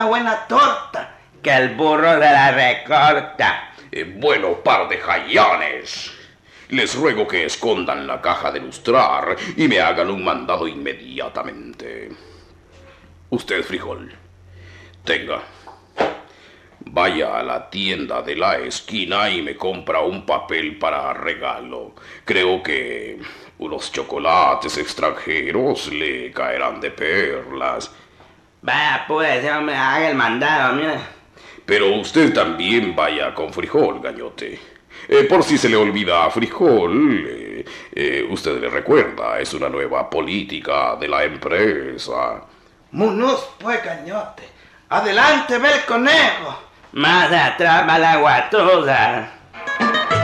buena torta, que el burro de la recorta. Bueno, par de jayanes. Les ruego que escondan la caja de lustrar y me hagan un mandado inmediatamente. Usted, frijol, tenga. Vaya a la tienda de la esquina y me compra un papel para regalo. Creo que unos chocolates extranjeros le caerán de perlas. Vaya pues, hombre, haga el mandado, mire. Pero usted también vaya con frijol, gañote. Por si se le olvida a frijol, usted le recuerda, es una nueva política de la empresa. Munuz, pues, gañote. Adelante, ve el conejo. Más atrás va la guatuda.